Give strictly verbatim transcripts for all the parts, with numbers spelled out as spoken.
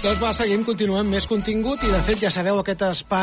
Doncs va, seguim, continuem més contingut i de fet ja sabeu aquest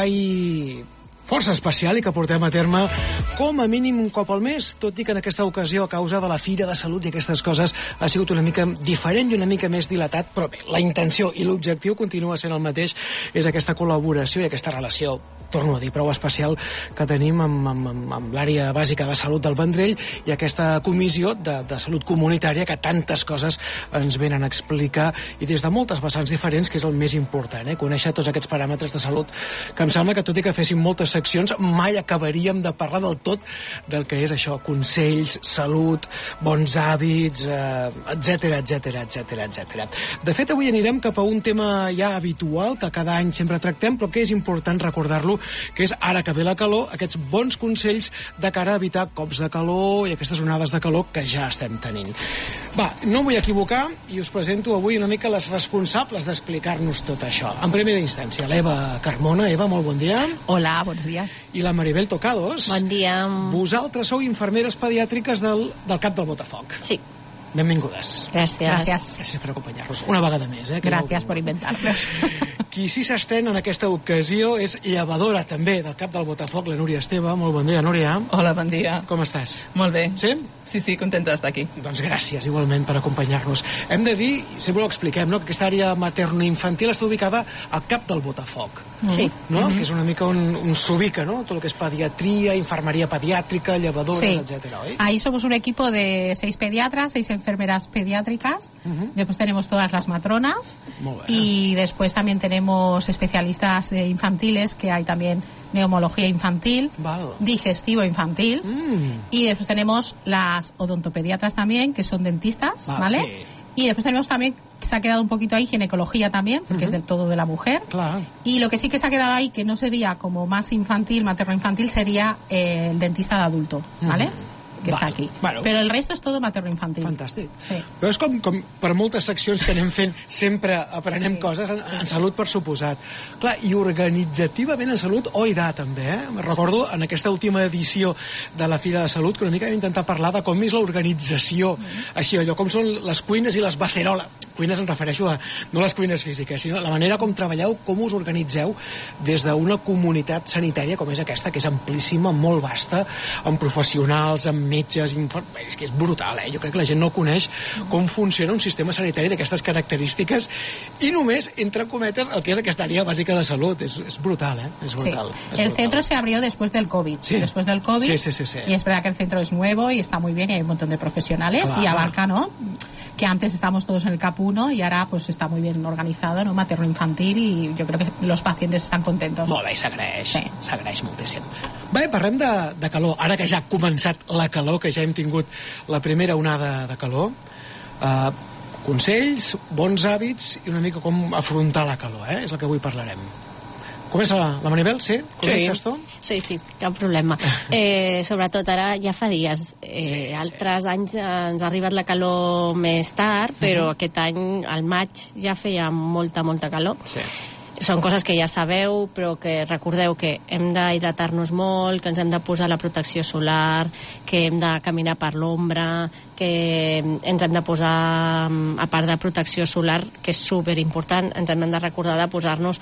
espai força especial i que portem a terme com a mínim un cop al mes, tot i que en aquesta ocasió a causa de la Fira de Salut i aquestes coses ha sigut una mica diferent i una mica més dilatat, però bé, la intenció i l'objectiu continua sent el mateix, és aquesta col·laboració i aquesta relació, torno a dir, prou especial que tenim amb, amb, amb, amb l'àrea bàsica de salut del Vendrell i aquesta comissió de, de salut comunitària que tantes coses ens venen a explicar i des de moltes vessants diferents, que és el més important, eh? Conèixer tots aquests paràmetres de salut, que em sembla que tot i que féssim moltes seccions, mai acabaríem de parlar del tot del que és això, consells, salut, bons hàbits, etcètera, etcètera, etcètera, etcètera. De fet, avui anirem cap a un tema ja habitual, que cada any sempre tractem, però que és important recordar-lo, que és, ara que ve la calor, aquests bons consells de cara a evitar cops de calor i aquestes onades de calor que ja estem tenint. Va, no vull equivocar i us presento avui una mica les responsables d'explicar-nos tot això. En primera instància, l'Eva Carmona. Eva, molt bon dia. Hola, buenos días. I la Maribel Tocados. Bon dia. Vosaltres sou infermeres pediàtriques del, del Cap del Botafoc. Sí. Benvingudes. Gràcies. Gràcies, Gràcies per acompanyar-nos. Una vegada més. Eh, Gràcies per inventar-nos. Qui sí s'estrena en aquesta ocasió és llevadora també del Cap del Botafoc, la Núria Esteve. Molt bon dia, Núria. Hola, bon dia. Com estàs? Molt bé. Sí? Sí, sí, contenta d'estar aquí. Doncs gràcies, igualment, per acompanyar-nos. Hem de dir, sempre ho expliquem, no?, que aquesta àrea materno-infantil està ubicada al Cap del Botafoc. Sí. No? Mm-hmm. Que és una mica on, on s'ubica, ¿no?, tot el que és pediatría, infermería pediátrica, llevadora, sí. etcétera, ¿eh? Ahí somos un equipo de seis pediatras, seis enfermeras pediátricas. Uh-huh. Después tenemos todas las matronas. Muy bien. Y después también tenemos especialistas eh, infantiles, que hay también neumología infantil, vale. digestivo infantil, mm. y después tenemos las odontopediatras también, que son dentistas, ah, ¿vale? Sí. Y después tenemos también, que se ha quedado un poquito ahí, ginecología también, porque uh-huh. es del todo de la mujer. Claro. Y lo que sí que se ha quedado ahí, que no sería como más infantil, materno-infantil, sería eh, el dentista de adulto, ¿vale? Uh-huh. que vale. està aquí. Bueno. Però el resto és tot materno-infantil. Fantàstic. Sí. Però és com, com per moltes seccions que anem fent, sempre aprenem sí. coses, en, sí, en sí. salut per suposat. Clar, i organitzativament en salut, oi da, també, eh? Me recordo en aquesta última edició de la Fira de Salut que una mica vam intentar parlar de com és l'organització, mm. així, allò, com són les cuines i les baceroles. Cuines em refereixo a, no les cuines físiques, sinó la manera com treballeu, com us organitzeu des d'una comunitat sanitària com és aquesta, que és amplíssima, molt vasta, amb professionals, amb metges, infer... és que és brutal, eh? Jo crec que la gent no coneix com funciona un sistema sanitari d'aquestes característiques i només, entre cometes, el que és aquesta àrea bàsica de salut. És, és brutal, eh? És brutal. Sí. Es el brutal. centro se abrió después del COVID. Sí. Después del COVID. Sí, sí, sí, sí. Y es verdad que el centro es nuevo y está muy bien y hay un montón de profesionales. Claro. Y abarca, ¿no?, que antes estábamos todos en el CAP uno y ahora pues está muy bien organizado, ¿no?, materno-infantil, y yo creo que los pacientes están contentos. Molt bé, s'agraeix, sí. s'agraeix moltíssim. Bé, parlem de, de calor. Ara que ja ha començat la calor, que ja hem tingut la primera onada de calor, eh, consells, bons hàbits i una mica com afrontar la calor, eh? És el que avui parlarem. Comença la, la Maribel, sí? Comences sí. tu? Sí, sí, cap problema. Eh, sobretot ara ja fa dies. Eh, sí, altres sí. anys ens ha arribat la calor més tard, però uh-huh. aquest any, al maig, ja feia molta, molta calor. Sí. Són coses que ja sabeu, però que recordeu que hem d'hidratar-nos molt, que ens hem de posar la protecció solar, que hem de caminar per l'ombra, que ens hem de posar, a part de protecció solar, que és superimportant, ens hem de recordar de posar-nos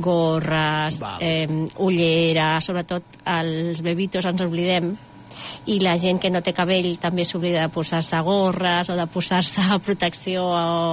gorres, eh, ulleres, sobretot els bebitos ens oblidem, i la gent que no té cabell també s'oblida de posar-se gorres o de posar-se protecció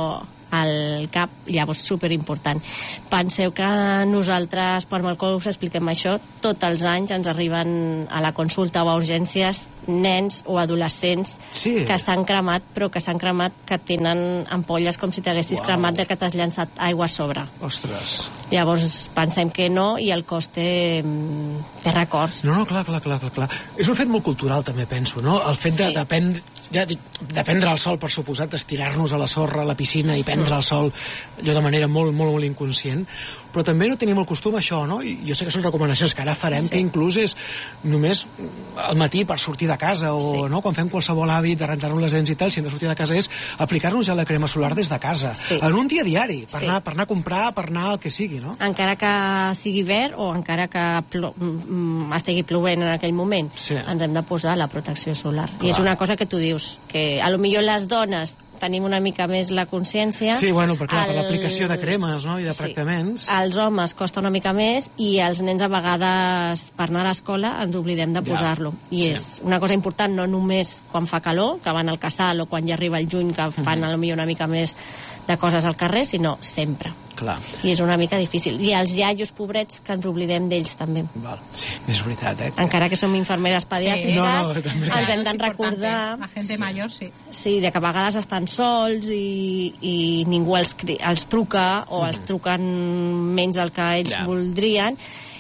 al cap, llavors superimportant. Penseu que nosaltres per mal que us expliquem això, tots els anys ens arriben a la consulta o a urgències nens o adolescents sí. que s'han cremat, però que s'han cremat que tenen ampolles com si t'haguessis wow. cremat de que t'has llançat aigua a sobre. Ostres. Llavors pensem que no, i el cos té, té records. No, no, clar, clar, clar, clar, clar. És un fet molt cultural, també, penso, no? El fet de, sí. de, prendre, ja dic, de prendre el sol, per suposat, d'estirar-nos a la sorra, a la piscina, i prendre el sol allò de manera molt, molt, molt inconscient, però també no tenim el costum això, no? I jo sé que són recomanacions que ara farem, sí. que inclús és només al matí per sortir de casa, o sí. no? Quan fem qualsevol hàbit de rentar-nos les dents i tal, si hem de sortir de casa és aplicar-nos ja la crema solar des de casa, sí. en un dia diari, per, sí. anar, per anar a comprar, per anar al que sigui, no? Encara que sigui verd o encara que plo mm, estigui plovent en aquell moment, sí. ens hem de posar la protecció solar. Clar. I és una cosa que tu dius, que a lo millor les dones tenim una mica més la consciència. Sí, bueno, però clar, el... per l'aplicació de cremes, no?, i de sí. tractaments. Als homes costa una mica més i als nens a vegades per anar a l'escola ens oblidem de posar-lo. I Sí. és una cosa important, no només quan fa calor, que van al casal, o quan ja arriba el juny, que fan Mhm. potser una mica més de coses al carrer, sinó sempre. Clar. I és una mica difícil. I els iaios pobrets, que ens oblidem d'ells també. Val. Sí, és veritat, eh? Encara que som infermeres pediàtriques, No, no, també. ens hem Claro, de es recordar... importante. La gente mayor, sí. Sí, de que a vegades estan sols i, i ningú els, cri- els truca o els truquen menys del que ells Ja. voldrien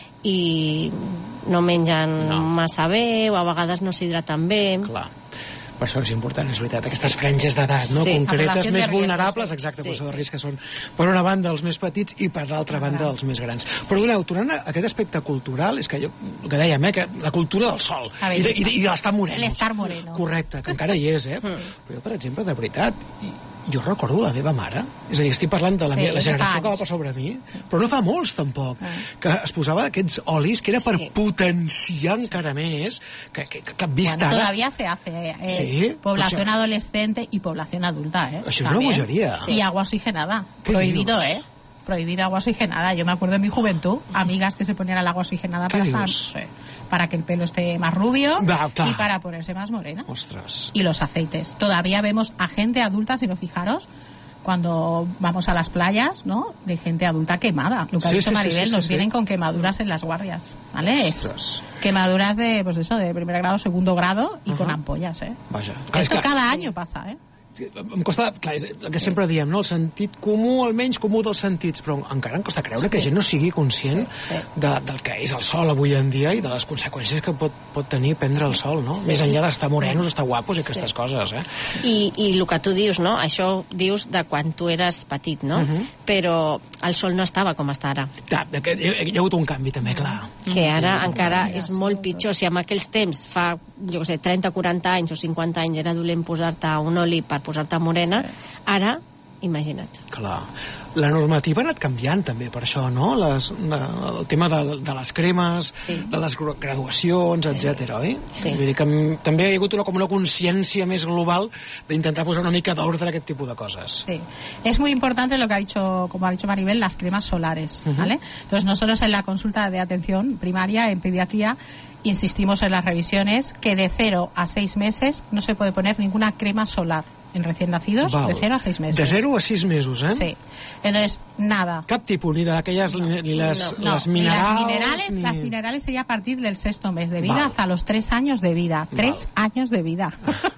i no mengen No. massa bé o a vegades no s'hidraten bé. Clar. Per això és important, és veritat, aquestes franges d'edat, no?, Sí. concretes, La població més de risc, vulnerables, sí. exacte, Sí. sí. de risc, que són, per una banda, els més petits i per l'altra banda, els més grans. Però, doneu, tornant a aquest aspecte cultural, és que jo, el que dèiem, eh, que la cultura del sol, La i de, bellesa. i de, i de l'estar moreno. L'estar moreno. Correcte, que encara hi és, eh? Però jo, per exemple, de veritat, jo recordo la meva mare, és a dir, estic parlant de la, Sí, meva, la de fa generació que va anys. per sobre mi, però no fa molts, tampoc, que es posava aquests olis que era per Sí. potenciar encara més, que, que, que hem vist Bueno, ara... todavía se hace. Eh, Sí, población o sea, adolescente y población adulta, ¿eh? Això és una También. bogeria. Y agua oxigenada. ¿Qué Prohibido, dios? ¿eh? Prohibido agua oxigenada. Yo me acuerdo en mi juventud, amigas que se ponían al agua oxigenada ¿Qué para estar, dios? sí, para que el pelo esté más rubio Va, claro. y para ponerse más morena. Ostres. Y los aceites. Todavía vemos a gente adulta, si no fijaros, cuando vamos a las playas, ¿no?, de gente adulta quemada. Lo que ha Sí, dicho sí, sí, Maribel, sí, sí, nos sí. vienen con quemaduras en las guardias, ¿vale? Es Ostras. quemaduras de, pues eso, de primer grado, segundo grado y Ajá. con ampollas, ¿eh? Vaja. Clar, és Esto que cada año pasa, ¿eh? em costa, clar, és el que sempre diem, no?, el sentit comú, el menys comú dels sentits, però encara em costa creure que gent no sigui conscient Sí, sí. de, del que és el sol avui en dia i de les conseqüències que pot, pot tenir prendre el sol, no? Sí. Més enllà d'estar morenos, estar guapos i Sí. aquestes coses, eh? I, I el que tu dius, no? Això dius de quan tu eres petit, no? Mhm. Però el sol no estava com està ara. Clar, hi, hi, hi ha hagut un canvi també, clar. Que ara encara és molt pitjor. Si en aquells temps, fa, jo què sé, trenta, quaranta anys o cinquanta anys era dolent posar-te un oli per posar-te morena, ara, imagina't. Clar. La normativa ha anat canviant també per això, no? Les, la, el tema de, de les cremes, Sí. de les gra- graduacions, etcètera, oi? Sí. Vull dir que m- també hi ha hagut una, com una consciència més global d'intentar posar una mica d'ordre a aquest tipus de coses. Sí. Es muy importante lo que ha dicho, como ha dicho Maribel, las cremas solares, ¿vale? Entonces, nosotros en la consulta de atención primaria, en pediatría, insistimos en las revisiones que de cero a seis meses no se puede poner ninguna crema solar en recién nacidos, Val. de cero a seis meses. De zero a sis mesos, eh? Sí. Entonces, nada. Cap tipus, ni d'aquelles, ni, ni les, No, les ni minerals... las minerales, ni... las minerales sería a partir del sexto mes de vida Vale. hasta los tres años de vida. Tres años de vida.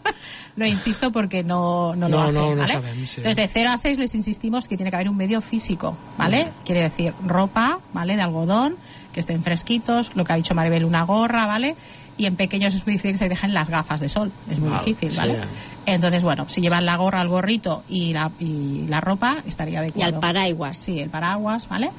Lo insisto porque no, no lo No, hacen, no, no ¿vale? sabemos, sí. Entonces, de cero a seis les insistimos que tiene que haber un medio físico, ¿vale? Quiere decir ropa, ¿vale?, de algodón, que estén fresquitos, lo que ha dicho Maribel, una gorra, ¿vale? Y en pequeños es muy difícil que se dejen las gafas de sol, es muy Vale, difícil, ¿vale? sí. Entonces, bueno, si llevan la gorra, el gorrito y la, y la ropa, estaría I adecuado. el paraigües. Sí, el paraguas, ¿vale?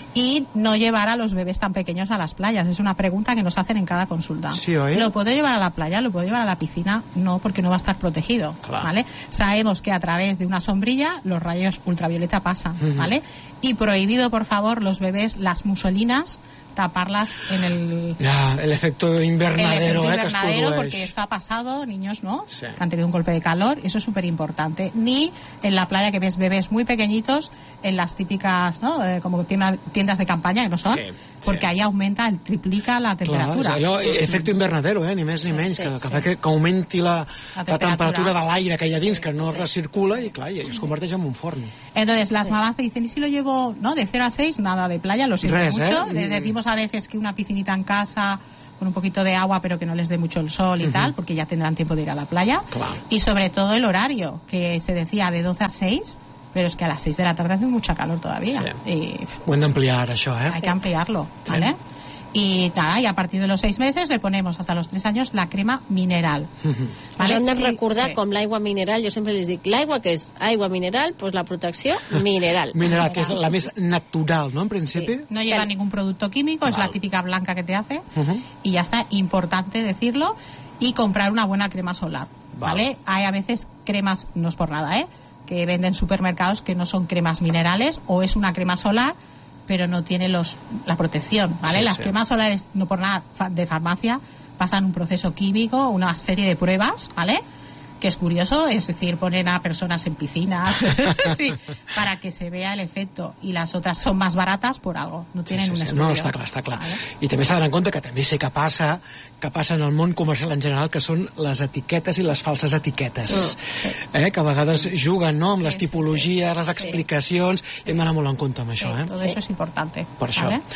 Y no llevar a los bebés tan pequeños a las playas. Es una pregunta que nos hacen en cada consulta. Sí, ¿oye? ¿Lo puedo llevar a la playa? ¿Lo puedo llevar a la piscina? No, porque no va a estar protegido, Claro. ¿vale? Sabemos que a través de una sombrilla los rayos ultravioleta pasan, Ujú. ¿vale? Y prohibido, por favor, los bebés, las muselinas, taparlas en el... Ja, el efecto el invernadero, efecto eh, que es invernadero, produeix. porque esto ha pasado, niños, ¿no? Sí. Que han tenido un golpe de calor, eso es súper importante. Ni en la playa que ves bebés muy pequeñitos, en las típicas, ¿no?, Eh, como tienda- tiendas de campaña, que no son, Sí, porque sí. ahí aumenta, el triplica la Clar, temperatura. és allò, efecte invernadero, eh? Ni més ni Sí, menys, sí, que, que sí. fa que, que augmenti la, la, temperatura. temperatura de l'aire que hi ha dins, que no sí. recircula, i clar, i es converteix en un forn. Entonces las mamás te dicen, ¿y si lo llevo, no, de cero a seis, nada de playa, lo siento Res, mucho? ¿eh? Les decimos a veces que una piscinita en casa con un poquito de agua, pero que no les dé mucho el sol y tal, porque ya tendrán tiempo de ir a la playa. Claro. Y sobre todo el horario, que se decía de doce a seis, pero es que a las seis de la tarde hace mucha calor todavía. Sí. Y Ho hem d'ampliar, això, eh? hay que ampliarlo, ¿vale? Y nada, y a partir de los seis meses le ponemos hasta los tres años la crema mineral. Us hem de Sí, recordar sí. com l'aigua mineral, jo sempre les dic, l'aigua que és aigua mineral, doncs la protecció mineral. Mineral, que és la més natural, no?, en principi. No lleva Cal- ningún producto químico, es Vale. la típica blanca que te hace. Ujú. Y ya está, importante decirlo. Y comprar una buena crema solar, Vale. ¿vale? Hay a veces cremas, no es por nada, ¿eh?, que venden en supermercados que no son cremas minerales, o es una crema solar, pero no tiene los la protección, ¿vale? Sí, Las sí. cremas solares, no por nada, fa- de farmacia, pasan un proceso químico, una serie de pruebas, ¿vale?, que es curioso, es decir, ponen a personas en piscinas sí, para que se vea el efecto, y las otras son más baratas por algo, no tienen sí, sí, un sí. estudio. No, està clar, està clar. Vale. I també s'ha d'anar en compte que també sé que passa, que passa en el món comercial en general, que són les etiquetes i les falses etiquetes, sí. eh? que a vegades juguen, no?, amb Sí, les tipologies, sí, sí. les explicacions, sí. i hem d'anar molt en compte amb Sí, això. Eh? todo eso es importante. Per això. ¿Vale?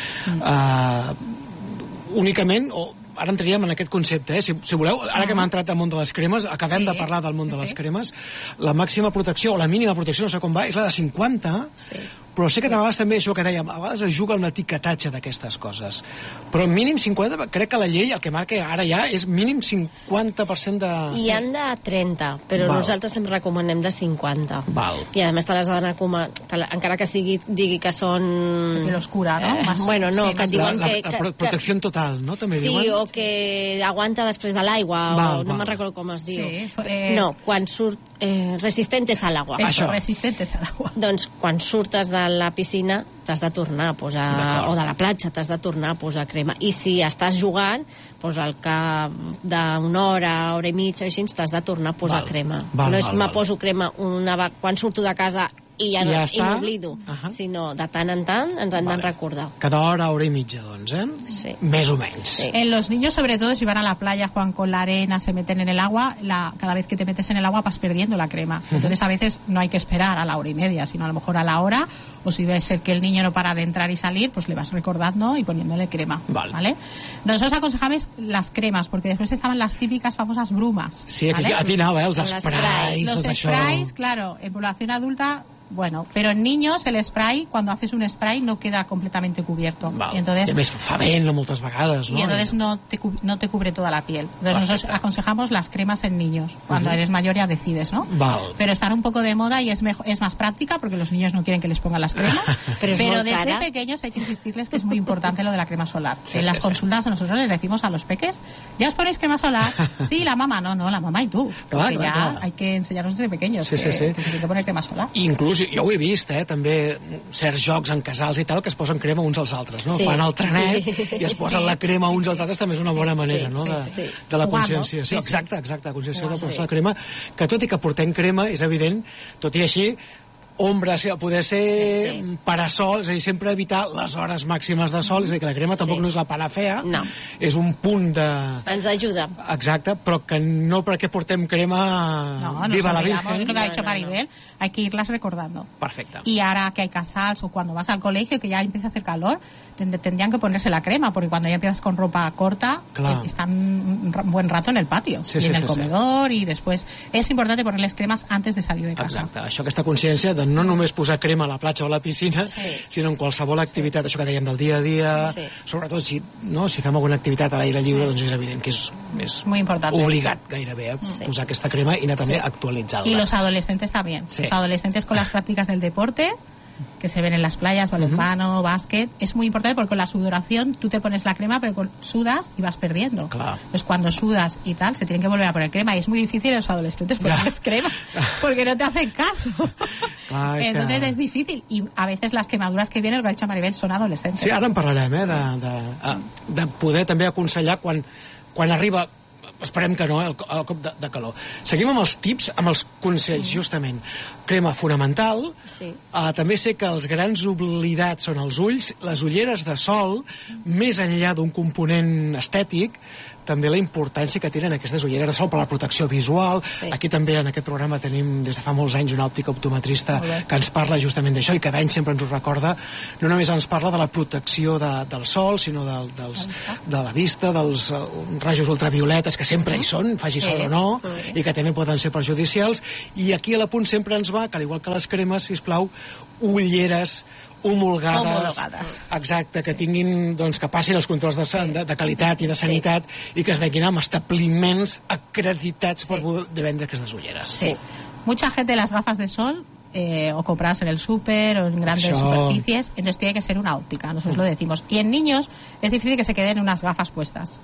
Uh, únicament, o ara entraríem en aquest concepte, eh? si, si voleu, ara que hem entrat al món de les cremes, acabem Sí, de parlar del món sí, de les sí. cremes, la màxima protecció, o la mínima protecció, no sé com va, és la de cinquanta, Sí. però sé que de vegades també això que dèiem, a vegades es juga amb l'etiquetatge d'aquestes coses, però mínim cinquanta, crec que la llei el que marca ara ja és mínim cinquanta per cent de... I han de trenta, però Val. nosaltres sempre recomanem de cinquanta. Val. I a més te les ha d'anar com a, te la, encara que sigui, digui que són... Piel oscura, ¿no? Eh, Más- bueno, no, sí, que et más- La, diuen la, que... la que, pro- protecció que total, no? També sí, diuen? o que aguanta després de l'aigua, Val, o no val. me'n recordo com es diu. Sí, eh, No, quan surt... Eh, resistentes a l'aigua. Eso, Això. resistentes al agua. Doncs quan surtes de la piscina t'has de tornar a posar, D'acord. o de la platja t'has de tornar a posar crema, i si estàs jugant, doncs al cap d'una hora, hora i mitja, així t'has de tornar a posar Val. crema. Val, no és val, me val. poso crema una va... quan surto de casa i ja, I no, ja i està. m'oblido, Ahà. sinó de tant en tant ens han Vale. de recordar. Cada hora, hora i mitja, doncs, eh? Sí. Més o menys. Sí. En los niños, sobre todo, si van a la playa, juegan con la arena, se meten en el agua, la, cada vez que te metes en el agua vas perdiendo la crema. Entonces, a veces no hay que esperar a la hora y media, sino a lo mejor a la hora, o si ves el que el niño no para de entrar y salir, pues le vas recordando y poniéndole crema. Vale. ¿Vale? Nosotros aconsejamos las cremas, porque después estaban las típicas famosas brumas. Sí, aquí, ¿vale? aquí anava, eh? Els Con les sprays, sprays. Los tot això. sprays, claro, en población adulta, bueno, pero en niños el spray, cuando haces un spray, no queda completamente cubierto. Val. Y entonces, I a més fa vent, no, moltes vegades, no? y entonces no te, cu- no te cubre toda la piel. Entonces Perfecto. nosotros aconsejamos las cremas en niños. Cuando Ujú. eres mayor ya decides, ¿no? Val. Pero están un poco de moda y es mejor, es más práctica porque los niños no quieren que les pongan las cremas. Pero es muy desde cara. pequeños hay que insistirles que es muy importante lo de la crema solar. Sí, en sí, las sí. consultas nosotros les decimos a los peques, ¿ya os ponéis crema solar? Sí, la mamá, no, no, la mamá y tú. Clar, Porque clar, ya clar. hay que enseñarnos desde pequeños Sí, que, sí, sí. que se tiene que poner crema solar. Inclús, jo ho he vist, eh, també, certs jocs en casals i tal, que es posen crema uns als altres, no? Sí, Fan el trenet sí. i es posen Sí, la crema uns sí, als altres, també és una bona manera, sí, no?, sí, de, sí. de la Jugando. conscienciació. Sí, sí. Exacte, exacte, conscienciació de Jugando. posar la crema, que tot i que portem crema, és evident, tot i així, ombra, sí, poder ser Sí, sí. parasol, és a dir, sempre evitar les hores màximes de sol, és a dir, que la crema tampoc Sí. no és la panacea, No. és un punt de... Ens ajuda. Exacte, però que no perquè portem crema No, nos viva la olvidamos, Virgen. es lo que ha No, dicho no, Maribel, hay que irlas recordando. Perfecte. Y ahora que hay casals o cuando vas al colegio que ya empieza a hacer calor, ten- tendrían que ponerse la crema, porque cuando ya empiezas con ropa corta, Claro. eh, están un ra- buen rato en el patio, Sí, y sí, en el sí, sí. comedor, y después es importante ponerles cremas antes de salir de casa. Exacte, això, aquesta consciència de no només posar crema a la platja o a la piscina, Sí. sinó en qualsevol activitat, això que dèiem del dia a dia, Sí. sobretot si, no, si fem alguna activitat a l'aire lliure, doncs és evident que és, és Muy importante. obligat gairebé a Sí. posar aquesta crema i anar també Sí. actualitzant-la. Y los adolescentes también. Sí. Los adolescentes con las prácticas del deporte, que se ven en las playas, balonmano, básquet, es muy importante porque con la sudoración tú te pones la crema, pero con- sudas y vas perdiendo. Claro. Entonces cuando sudas y tal, se tienen que volver a poner crema. Y es muy difícil en los adolescentes ponerles crema, porque no te hacen caso. Clar, és Entonces que- es difícil. Y a veces las quemaduras que vienen, lo que ha dicho Maribel, son adolescentes. Sí, ara en parlarem, eh, de, de, de poder també aconsellar quan, quan arriba, esperem que no, eh, el, el cop de, de calor. Seguim amb els tips, amb els consells, justament. Crema fonamental. Sí. Uh, també sé que els grans oblidats són els ulls, les ulleres de sol, més enllà d'un component estètic, també la importància que tenen aquestes ulleres de sol per la protecció visual. Sí. Aquí també en aquest programa tenim des de fa molts anys una òptica optometrista Molt bé. que ens parla justament d'això i cada any sempre ens ho recorda. No només ens parla de la protecció de, del sol, sinó de, dels, de la vista, dels uh, rajos ultravioletes, que sempre hi són, faci Sí. sol o no, Sí. i que també poden ser perjudicials. I aquí a l'apunt sempre ens va, que al igual que les cremes, sisplau, ulleres homologades, Homologades. exacte, que tinguin, doncs, que passin els controls de, sa- de, de qualitat i de sanitat i que es venguin amb establiments acreditats per poder vendre aquestes ulleres. Sí. Mucha gente las gafas de sol eh, o compradas en el súper o en grandes Això. superficies, entonces tiene que ser una óptica, nosotros lo decimos. Y en niños es difícil que se queden unas gafas puestas.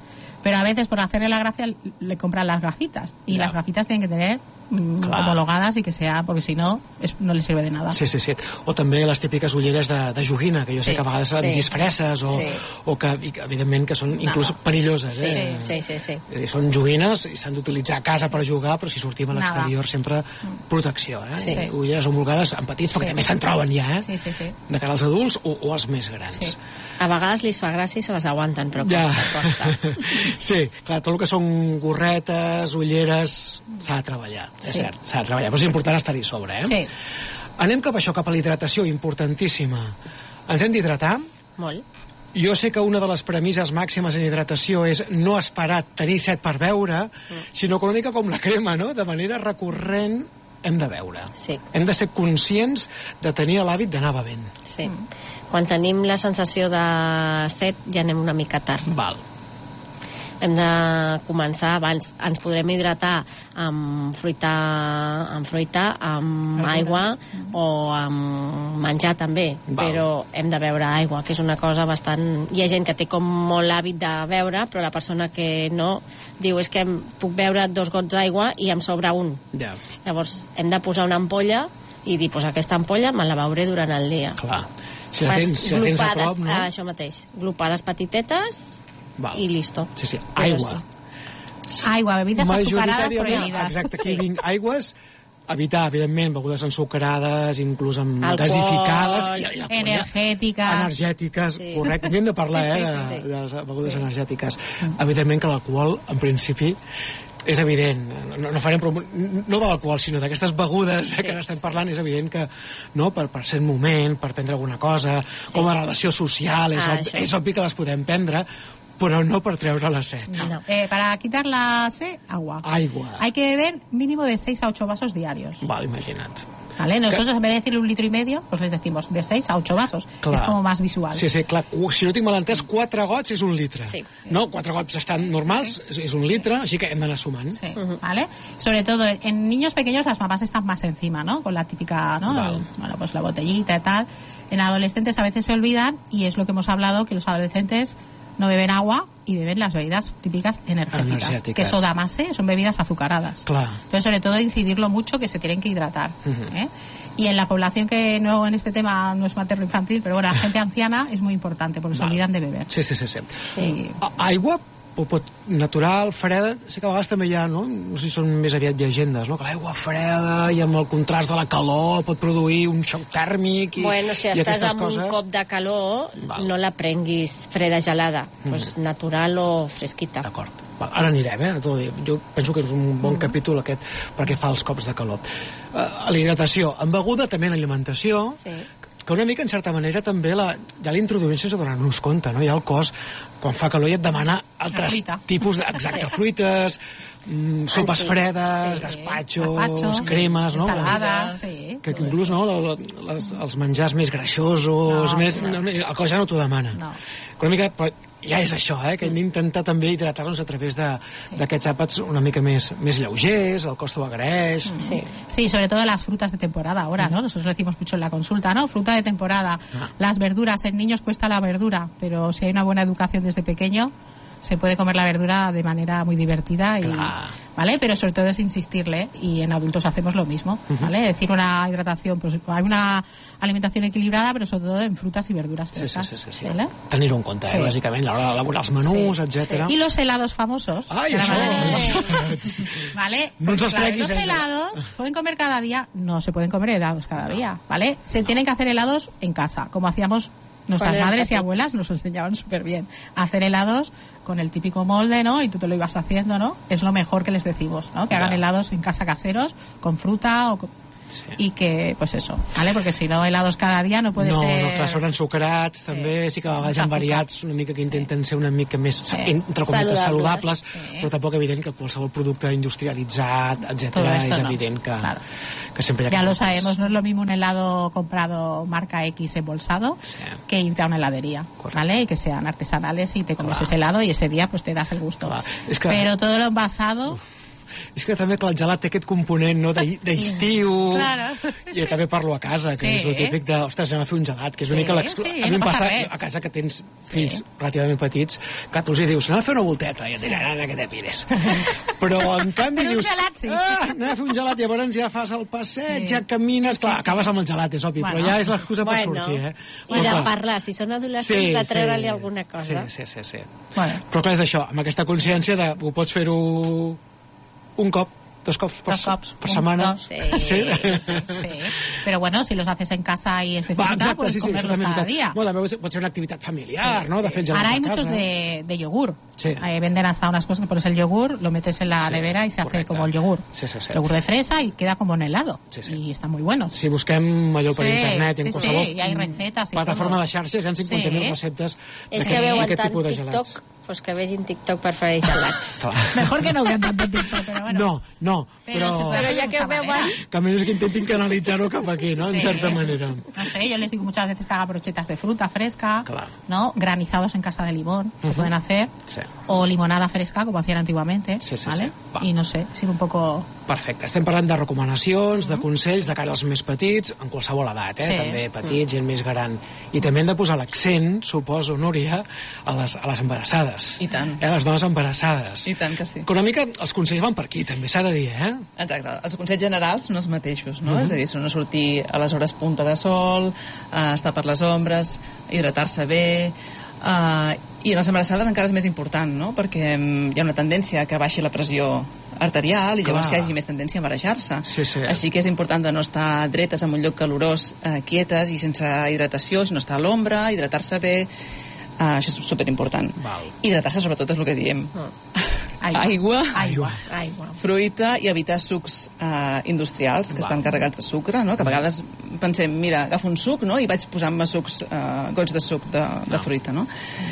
pero a veces por hacerle la gracia le compran las gafitas, y ya. las gafitas tienen que tener mm, homologadas, y que sea, porque si no es, no les sirve de nada. Sí, sí, sí. O també les típiques ulleres de, de joguina, que jo sé Sí, que a vegades sí. són disfresses o, Sí. o que, i que, evidentment, que són inclús No. perilloses. Sí, Eh? sí, sí, sí. Eh, Són joguines i s'han d'utilitzar a casa per jugar, però si sortim a Nada. l'exterior sempre protecció. Eh? Sí. Ulleres homologades en petits, perquè Sí. també se'n troben ja, eh? Sí, sí, sí. De cara als adults o, o als més grans. Sí. A vegades li fa gràcia i se les aguanten, però Ja. costa, costa. Sí, clar, tot el que són gorretes, ulleres, s'ha de treballar, és Sí. cert, s'ha de treballar, però és important estar-hi sobre, eh? Sí. Anem cap a això, cap a la hidratació, importantíssima. Ens hem d'hidratar. Molt. Jo sé que una de les premisses màximes en hidratació és no esperar tenir set per beure, sinó que una mica com la crema, no? De manera recurrent hem de beure. Sí. Hem de ser conscients de tenir l'hàbit d'anar bevent. Sí. Quan tenim la sensació de set, ja anem una mica tard. Val. Hem de començar abans. Ens podrem hidratar amb fruita, amb, fruita, amb Verdura. aigua o amb menjar també, Val. però hem de beure aigua, que és una cosa bastant... Hi ha gent que té com molt hàbit de beure, però la persona que no diu és que em puc beure dos gots d'aigua i em sobra un. Ja, Llavors hem de posar una ampolla i dir, pues aquesta ampolla me la beuré durant el dia. clar. Si la Fas tens, si la tens a glopades, prop, no? ah, això mateix, glopades petitetes Val. i listo. Sí, sí, Però aigua. Aigua, bebidas azucaradas Majoritàriament, prohibidas. exacte, aquí Sí. vinc aigües, evitar, evidentment, begudes ensucrades, inclús amb Alcohol, gasificades, i, i alcohol, Energètiques. energètiques, Sí. correcte, hem de parlar, Sí, sí, eh, sí, de, sí. de les begudes Sí. energètiques. Evidentment que l'alcohol, en principi, és evident, no, no farem promo... no de l'alcohol, sinó d'aquestes begudes sí. Sí. que n'estem parlant, és evident que no, per, per ser un moment, per prendre alguna cosa, sí. com a relació social, és, Ah, obvi, això. és obvi que les podem prendre, però no per treure la set. No. Eh, para quitar la sed, agua. Aigua. Hay que beber mínimo de seis a ocho vasos diarios. Val, imagina't. ¿Vale? Nosotros en vez de decirle un litro y medio, pues les decimos de seis a ocho vasos. Clar. Es como más visual. Sí, sí, clar, cu- si no tinc mal entès, quatre gots és un litre. Sí. No? Quatre gots estan normals, és, és un litre, així que hem d'anar sumant. Sí, ¿vale? Sobre todo en niños pequeños las mamás están más encima, ¿no? Con la típica, ¿no? Vale. El- bueno, pues la botellita y tal. En adolescentes a veces se olvidan, y es lo que hemos hablado, que los adolescentes no beben agua y beben las bebidas típicas energéticas, Energéticas. que eso da más, ¿eh? Son bebidas azucaradas. Clar. Entonces, sobre todo, incidirlo mucho, que se tienen que hidratar. Ujú. ¿eh? Y en la población que no, en este tema no es materno-infantil, pero bueno, la gente anciana es muy importante, porque se Val. olvidan de beber. Sí, sí, sí. sí. Sí. A- Aigua, pot, pot, natural, freda, sé que a vegades també hi ha, no? No sé si són més aviat llegendes, no? Que l'aigua freda i amb el contrast de la calor pot produir un xoc tèrmic i, Bueno, si i estàs aquestes amb coses. un cop de calor, Val. no la prenguis freda gelada, pues natural o fresquita. D'acord. Val, ara anirem, eh? Tot el dia. Jo penso que és un bon capítol aquest perquè fa els cops de calor. Uh, a la hidratació, en beguda, també en alimentació, Sí. que una mica, en certa manera, també la, ja l'introduïm sense donar-nos compte, no? Ja el cos, quan fa calor, ja et demana altres fruita. tipus de... Exacte, Sí. fruites, mm, sopes sí. fredes, Sí. gaspatxos, Gazpachos, cremes, no? ensaladas, sí. Que, que inclús, no?, la, la, les, els menjars més greixosos, No, més, no. no, el cos ja no t'ho demana. No. Però una mica, però ja és això, eh, que hem d'intentar també hidratar-nos a través de- d'aquests àpats una mica més, més lleugers, el cos t'ho agraeix. Sí. Sí, sobre todo las frutas de temporada ahora, ¿no? Nosotros lo decimos mucho en la consulta, ¿no? Fruta de temporada. Ah. Las verduras, en niños cuesta la verdura, pero si hay una buena educación desde pequeño, se puede comer la verdura de manera muy divertida y, Claro. ¿vale? Pero sobre todo es insistirle, y en adultos hacemos lo mismo, ¿vale? Es decir, una hidratación, pues hay una alimentación equilibrada, pero sobre todo en frutas y verduras Sí, sí, frescas. sí, sí, sí. ¿vale? Tenir-ho en compte, Sí. eh, bàsicament, a l'hora d'elaborar els menús, Sí, etcètera. Y los helados famosos. Ai, que la això! madre- ¿Vale? No ens Porque, els claro, treguis, los eh, helados pueden comer cada día, no se pueden comer helados cada día, ¿vale? Se tienen que hacer helados en casa, como hacíamos nuestras Cuando eran madres y pequeños. abuelas, nos enseñaban súper bien a hacer helados con el típico molde, ¿no? Y tú te lo ibas haciendo, ¿no? Es lo mejor que les decimos, ¿no? Que hagan Ya. helados en casa caseros, con fruta o con- Sí. y que, pues eso, ¿vale? Porque si no, helados cada día no puede no, ser... no, clar, són ensucrats, Sí, també, sí que a sí, vegades hi ha mucha variats una mica que intenten ser una mica més, Sí. entre cometes, Saludables, saludables, sí. però tampoc evident que qualsevol producte industrialitzat, Todo etcètera, esto és no. evident que, Claro. que sempre hi ha... Ya lo aquestes- sabemos, no es lo mismo un helado comprado marca X embolsado Sí. que irte a una heladería, Correcto. ¿vale? Y que sean artesanales y te comes Claro. ese helado y ese día pues te das el gusto. Claro. Es que- Pero todo lo envasado... És que també que el gelat té aquest component, no?, d'estiu... Claro. I jo també parlo a casa, que Sí. és el típic de, ostres, anem a fer un gelat, que és una Sí, mica l'exclu... sí, a mi no em passa passa res. a casa que tens fills relativament petits, que tu els hi dius, anem a fer una volteta, i et diran, ara que te pires. Però, en canvi, Però un dius, gelat, sí. ah, anem a fer un gelat, llavors ja fas el passeig, Sí. ja camines, clar, Sí, sí. acabes amb el gelat, és obvi, Bueno. però ja és l'excusa per Bueno, sortir, eh? I Però, de clar, parlar, si són adolescents, de treure-li alguna cosa. Sí, sí, sí, sí. Bueno. Però clar, és això, amb aquesta consciència de ho pots fer-ho un cop, dos cops per, Dos cops. per Un, setmana. dos. Sí. Sí, sí. Pero bueno, si los haces en casa y es de Va, fruta, exacte, puedes sí, sí, comerlos això també és cada veritat. día. Bueno, també pot ser una activitat familiar, Sí, ¿no? De fer gelats Ahora hay a casa. muchos de, de yogur. Sí. Eh, venden hasta unas cosas que pones el yogur, lo metes en la Sí, nevera y se hace correcte. como el yogur. Sí, sí, sí. Yogur de fresa y queda como en helado. Sí, sí. Y está muy bueno. Si busquem allò per Sí, internet, en sí, qualsevol sí, i hay recetas i plataforma todo. de xarxes, hi ha cinquanta mil Sí. receptes És d'aquest que veuen d'aquest tant tipus de TikTok, gelats. doncs que vegin TikTok per fer gelats. Clar. Mejor que no vean tanto TikTok, pero bueno. No, no, Pero però, se puede Però hacer ja de que mucha veuen... manera. que a menys que intentin canalitzar-ho cap aquí, no? En Sí. certa manera. No sé, yo les digo muchas veces que haga brochetas de fruta fresca, Claro. ¿no? Granizados en casa de limón, se Ujú. pueden hacer. Sí. O limonada fresca, como hacían antiguamente, Sí, sí, ¿vale? sí. Va. Y no sé, sirve un poco... Perfecte. Estem parlant de recomanacions, de consells de cara als més petits, en qualsevol edat, eh? Sí. També petits, gent més gran. I també hem de posar l'accent, suposo, Núria, a les, a les embarassades. I tant. Eh? A les dones embarassades. I tant que sí. Que una mica els consells van per aquí, també s'ha de dir, eh? Exacte. Els consells generals són els mateixos, no? Uh -huh. És a dir, són no sortir a les hores punta de sol, eh, estar per les ombres, hidratar-se bé... Eh, I en les embarassades encara és més important, no? Perquè mm, hi ha una tendència a que baixi la pressió arterial i llavors Clar. que hi hagi més tendència a marejar-se. Sí, sí. Així que és important de no estar dretes en un lloc calorós, eh, quietes i sense hidratació, sinó estar a l'ombra, hidratar-se bé. Uh, això és superimportant. Val. Hidratar-se sobretot és el que diem. Aigua. Aigua. Aigua. Aigua. Fruita i evitar sucs eh, industrials que Val. estan carregats de sucre, no? Que a vegades pensem, mira, agafo un suc, no?, i vaig posant-me sucs, eh, gots de suc de, de fruita, no?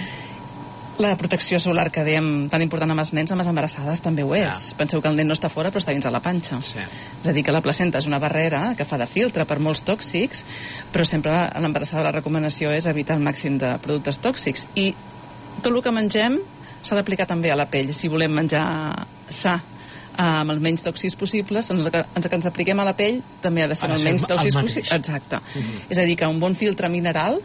La protecció solar que dèiem tan important amb els nens, amb les embarassades també ho és. Ja. Penseu que el nen no està fora però està dins de la panxa. Sí. És a dir, que la placenta és una barrera que fa de filtre per molts tòxics, però sempre a l'embarassada la recomanació és evitar el màxim de productes tòxics. I tot el que mengem s'ha d'aplicar també a la pell. Si volem menjar sa, amb els menys tòxics possibles, doncs el que, el que ens apliquem a la pell també ha de ser Ha de amb els ser menys el tòxics mateix. possibles. Exacte. Mm-hmm. És a dir, que un bon filtre mineral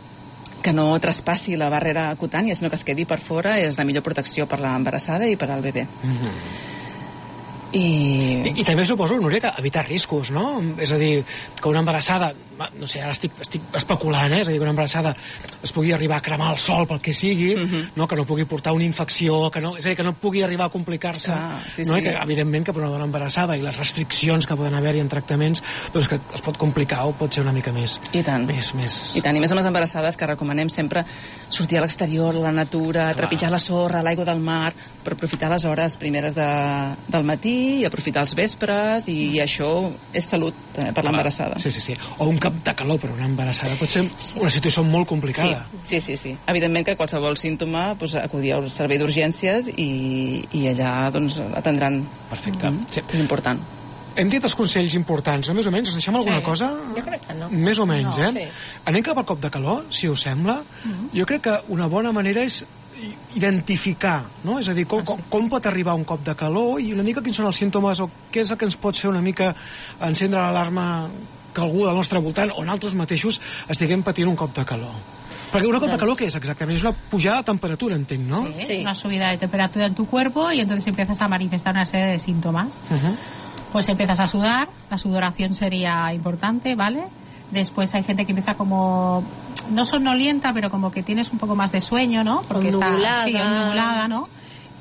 que no traspassi la barrera cutània, sinó que es quedi per fora, és la millor protecció per l'embarassada i per al bebè. Mm-hmm. I... I, I també suposo, Núria, que evitar riscos, no? És a dir, que una embarassada, no sé, ara estic, estic especulant, eh? És a dir, que una embarassada es pugui arribar a cremar el sol pel que sigui, uh -huh. no? Que no pugui portar una infecció, que no, és a dir, que no pugui arribar a complicar-se, Ah, sí, no? sí. I que, evidentment, que per una dona embarassada i les restriccions que poden haver-hi en tractaments, doncs que es pot complicar o pot ser una mica més... I tant. Més, més... I tant, i més amb les embarassades, que recomanem sempre sortir a l'exterior, a la natura, trepitjar la sorra, l'aigua del mar, per aprofitar les hores primeres de, del matí i aprofitar els vespres, i, i això és salut també per l'embarassada. Sí, sí, sí. O un cap de calor per una embarassada pot ser Sí. una situació molt Sí, complicada. sí, sí, sí. Evidentment que qualsevol símptoma, doncs, acudir al servei d'urgències i, i allà doncs, atendran. Perfecte. Mm, Sí. És important. Hem dit els consells importants, no? Més o menys, us deixem alguna Sí. cosa? Jo crec que no. Més o menys, No, eh? sí. Anem cap al cop de calor, si us sembla. Jo crec que una bona manera és i- identificar, no? És a dir, com, com, com pot arribar un cop de calor i una mica quins són els símptomes o què és el que ens pot fer una mica encendre l'alarma que algú del nostre voltant o nosaltres mateixos estiguem patint un cop de calor. Perquè una cop de calor què és exactament? És una pujada de temperatura, entenc, no? Sí, Sí. es una subida de temperatura en tu cuerpo y entonces empiezas a manifestar una serie de síntomas. Uh-huh. Pues empiezas a sudar, la sudoración sería importante, ¿vale? Después hay gente que empieza como, no somnolienta, pero como que tienes un poco más de sueño, ¿no? Porque está Ondulada. sí, ondulada, ¿no?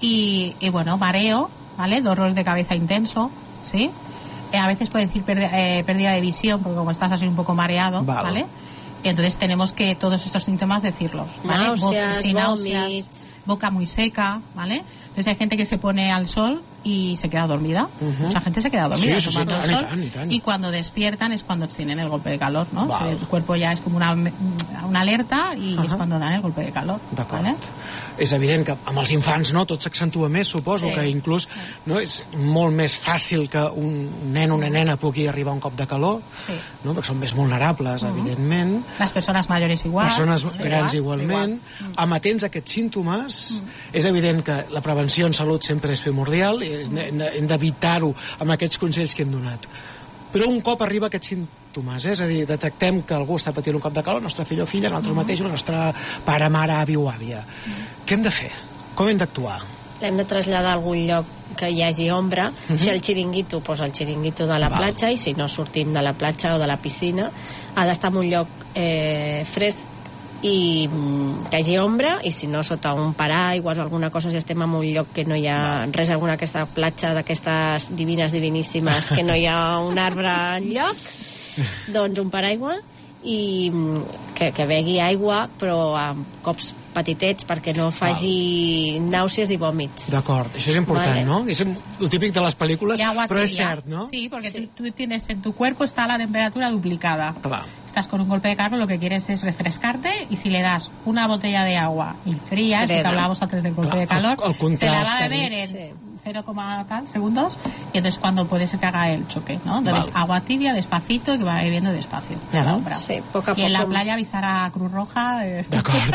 Y, y bueno, mareo, ¿vale? Dolor de cabeza intenso, ¿sí? Eh, a veces puede decir pérdida, eh, pérdida de visión, porque como estás así un poco mareado, Vale. ¿vale? Entonces tenemos que todos estos síntomas decirlos, ¿vale? Náuseas, Bo- sí, náuseas, vòmits. boca muy seca, ¿vale? Entonces hay gente que se pone al sol y se queda dormida. Ujú. Mucha gente se queda dormida Sí, sí, sí, tomando tant, el i sol. tant, i tant. Y cuando despiertan es cuando tienen el golpe de calor, ¿no? O sea, Val. el cuerpo ya es como una, una alerta y uh-huh. es cuando dan el golpe de calor. D'acord. ¿vale? És evident que amb els infants no, tot s'accentua més, suposo, sí. que inclús no, és molt més fàcil que un nen o una nena pugui arribar a un cop de calor, sí. no, perquè són més vulnerables, uh-huh. evidentment. Les persones mayores igual. Persones sí, grans igual, igualment. igual. Amatents a aquests símptomes, mm. és evident que la prevenció en salut sempre és primordial i hem d'evitar-ho amb aquests consells que hem donat. Però un cop arriba a aquests símptomes, eh? És a dir, detectem que algú està patint un cop de calor, el nostre fill o filla, nosaltres mm. mateixos, el nostre pare, mare, avi o àvia. Mm. Què hem de fer? Com hem d'actuar? L'hem de traslladar a algun lloc que hi hagi ombra. Uh-huh. Si el xiringuito, doncs el xiringuito de la Val. platja, i si no sortim de la platja o de la piscina, ha d'estar en un lloc eh, fresc i que hi hagi ombra, i si no sota un paraigües o alguna cosa, si estem en un lloc que no hi ha res, alguna aquesta platja d'aquestes divines diviníssimes que no hi ha un arbre enlloc, doncs un paraigua i que, que begui aigua però amb cops petitets perquè no faci Val. nàusees i vòmits. D'acord, això és important, vale. ¿no? És el típic de les pel·lícules, però és cert, ¿no? Sí, porque sí. Tú, tú tienes en tu cuerpo está la temperatura duplicada. Clar. Estás con un golpe de calor, lo que quieres es refrescarte, y si le das una botella de agua y fría, es lo que hablábamos antes del golpe Clar, de calor, el, el se la va a beber en sí. cero, tal segundos, y entonces cuando puede ser que haga el choque, ¿no? Entonces Val. agua tibia, despacito, y que va bebiendo despacio. Uh-huh. Sí, poc a poc. Y en la playa avisar a Cruz Roja. Eh. D'acord.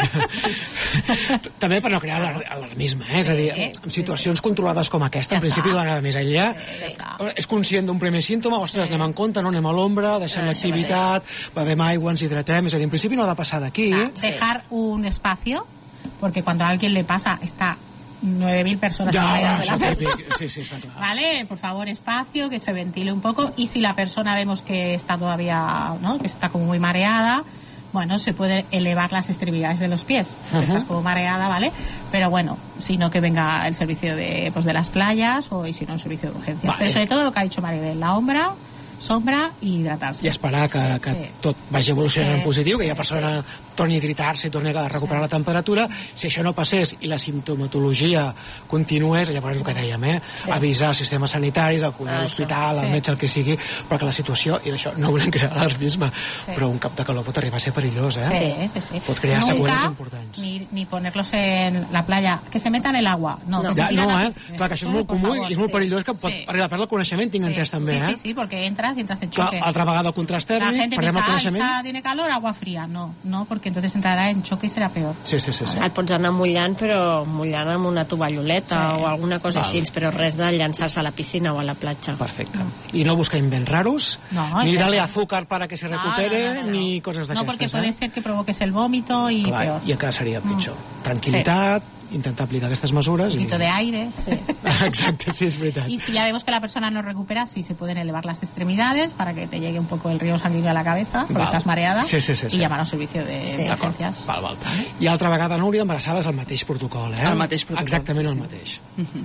També per no crear alarmisme, eh? És a dir, Sí, en situacions sí. controlades com aquesta, Ja en principi està. no anava més enllà. Sí, està. És conscient d'un primer símptoma, ostres, Sí. anem en compte, no anem a l'ombra, deixem Ah, l'activitat, bevem aigua, ens hidratem, és a dir, en principi no ha de passar d'aquí. Ah, dejar un espacio, porque cuando a alguien le pasa, está nueve mil personas Ja, alrededor de això la persona. típic. Sí, sí, està clar. Vale, por favor, espacio, que se ventile un poco, y si la persona vemos que está todavía, ¿no? Que está como muy mareada, bueno, se puede elevar las extremidades de los pies, uh-huh. que estás como mareada, ¿vale? Pero bueno, si no, que venga el servicio de, pues, de las playas, o y si no, el servicio de urgencias. Vale. Pero sobre todo lo que ha dicho Maribel, la ombra, sombra i hidratar-se. I esperar que, sí, que sí. tot vagi evolucionant Sí, en positiu, que sí, la persona sí. torni a hidratar-se i torni a recuperar Sí. la temperatura. Si això no passés i la simptomatologia continués, llavors és el que dèiem, eh? Sí. avisar els sistemes sanitaris, acudir Ah, a l'hospital, sí. al metge, el que sigui, perquè la situació, i d'això no volem crear alarmisme, Sí. però un cap de calor pot arribar a ser perillós, eh? Sí, sí, sí. Pot crear Nunca seqüeles importants. Ni, ni ponerlos en la playa, que se metan en el agua. No, No. que se Ja, tiran no, a- eh? Clar, que això és molt por comú favor, i és molt sí. perillós, que pot Sí. arribar a perdre el coneixement, tinc Sí, entès també, sí, eh? sí, sí, porque entras y entras en Clar, choque. altra vegada el contrast La tèrmic, gente perdem el piensa, ah, coneixement. esta tiene calor, agua fría. No, no, porque entonces entrará en choque y será peor. Sí, sí, sí. sí. Et pots anar mullant, però mullant amb una tovalloleta Sí. o alguna cosa Val. així, però res de llançar-se a la piscina o a la platja. Perfecte. I no buscar invents raros, No, ni no. darle azúcar para que se recupere, No, no, no, no. ni coses No, d'aquestes. porque eh? puede ser que provoques el vómito y Clar, peor. i encara seria pitjor. Tranquil·litat, intentar aplicar aquestes mesures. Un poquito i... de aire. Sí. Exacte, sí, és veritat. Y si ya vemos que la persona no recupera, sí se pueden elevar las extremidades para que te llegue un poco el río sanguíneo a la cabeza, porque Val. estás mareada, Sí, sí, sí, sí. y llamar al servicio de Sí. emergencias. Val, val. I altra vegada, Núria, embarassades el mateix protocol, eh? El mateix protocol, Exactament sí, el sí. mateix.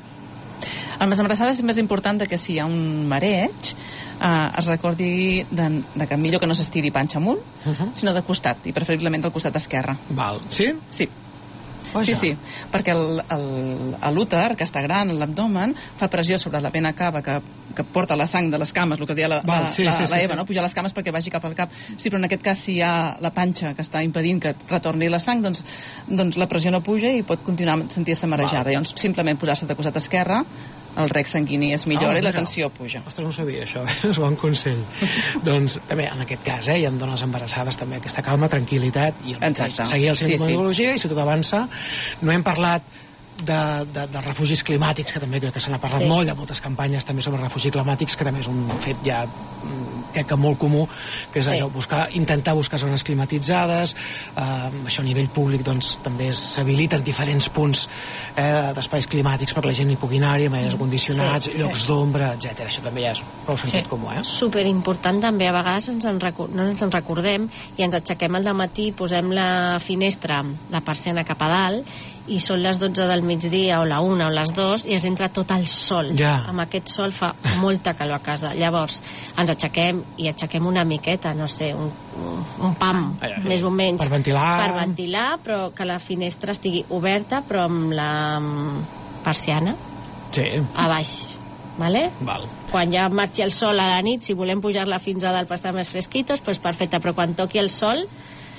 En les embarassades és més important que si hi ha un mareig eh, es recordi de, de que millor que no s'estiri panxa amunt, Uh -huh. sinó de costat, i preferiblement del costat esquerre. Val. Sí? Sí. Oh, Sí, ja. sí, perquè el- el- a l'úter, que està gran, l'abdomen, fa pressió sobre la vena cava que, que porta la sang de les cames, el que deia la, Val, la, sí, la, sí, sí, la Eva, sí. no? Pujar les cames perquè vagi cap al cap. Sí, però en aquest cas, si hi ha la panxa que està impedint que retorni la sang, doncs, doncs la pressió no puja i pot continuar a sentir-se marejada. Val. Llavors, simplement posar-se de costat esquerre, el rec sanguini es millora Ah, i la mira. tensió puja. Ostres, no ho sabia, això, eh? És bon consell. Doncs, també, en aquest cas, eh, hi ha dones embarassades, també, aquesta calma, tranquil·litat, i el mateix, Exacte. seguir el Sí, sintomatologia, i si tot avança, no hem parlat de, de, de refugis climàtics, que també crec que se n'ha parlat Sí. molt, hi ha moltes campanyes també sobre refugis climàtics, que també és un fet ja mm, crec que molt comú, que és Sí. allò, buscar, intentar buscar zones climatitzades, eh, això a nivell públic doncs, també s'habiliten diferents punts eh, d'espais climàtics perquè la gent hi pugui anar-hi, amb aires condicionats, Sí, llocs sí. d'ombra, etcètera. Això també ja és prou sentit Sí. comú, eh? Superimportant també, a vegades ens en recu- no ens en recordem i ens aixequem al dematí, posem la finestra, la persiana cap a dalt, i són les dotze del migdia o la una o les dos i es entra tot el sol. Ja. Amb aquest sol fa molta calor a casa. Llavors ens aixequem i aixequem una miqueta, no sé, un, un, un pam, Ah, ja, ja. més o menys. Per ventilar. Per ventilar, però que la finestra estigui oberta, però amb la mm, persiana Sí, a baix. Vale? val. Quan ja marxi el sol a la nit, si volem pujar-la fins a dalt per estar més fresquitos, doncs perfecte, però quan toqui el sol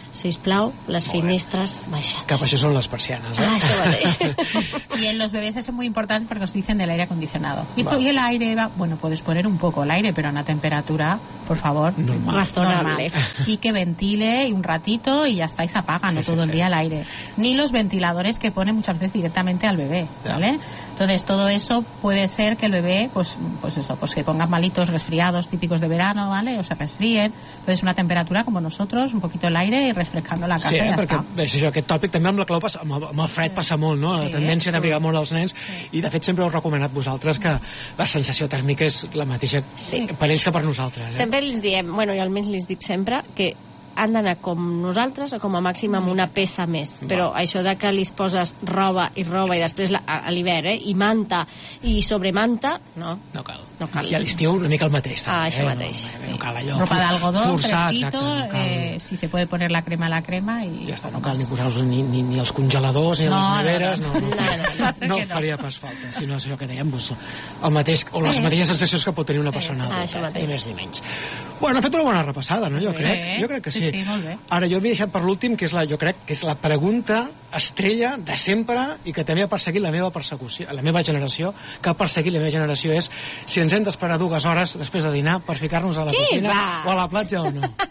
sisplau, les Molt bé. Finestres baixades. Que això són les persianes, eh? Ah, això mateix. Y en los bebés es muy importante porque os dicen del aire acondicionado. Y, Vale. y el aire va, bueno, puedes poner un poco el aire, pero a una temperatura, por favor, Normal. Razonable. Y que ventile y un ratito y ya está, y se apaga, Sí, no sí, todo sí. el día el aire. Ni los ventiladores que ponen muchas veces directamente al bebé, Ya. ¿vale? Entonces todo eso puede ser que el bebé, pues, pues eso, pues que ponga malitos, resfriados típicos de verano, ¿vale? O se resfríen. Entonces una temperatura como nosotros, un poquito el aire y refrescando la casa Sí, y eh, ya perquè está. és això, aquest tòpic també amb la clau passa, amb, el, amb el fred passa molt, no? La Sí, tendència sí. d'abrigar molt els nens, i de fet sempre heu recomanat vosaltres que la sensació tèrmica és la mateixa Sí. per ells que per nosaltres. Eh? Sempre els diem, bueno, i almenys els dic sempre, que han d'anar com nosaltres o com a màxim amb una peça més. Però això de que li poses roba i roba i després la, a, a l'hivern, eh? I manta i sobremanta, no. No cal. No cal. I a l'estiu una mica el mateix. També, Ah, això eh? mateix, No, sí. no cal allò. Ropa de algodón, forçar, fresquito, exacte, no cal, eh, si se puede poner la crema, la crema y ja està, no poco cal ni más. posar-los ni, ni, ni els congeladors ni No, les no, neveres, no, no, no. no, No, no, no. no que no. faria pas falta, sinó és allò que dèiem, doncs, el mateix, o les Sí. mateixes sensacions que pot tenir una Sí, persona sí, sí. adulta, Ah, això eh? mateix. ni més ni menys. Bueno, hem fet una bona repassada, no? Jo, Sí. crec, jo crec que sí. Sí, sí, molt bé. Ara, jo m'he deixat per l'últim, que és la, jo crec que és la pregunta estrella de sempre i que també ha perseguit la meva persecució, la meva generació, que ha perseguit la meva generació, és si ens hem d'esperar dues hores després de dinar per ficar-nos a la Què piscina va? o a la platja o no.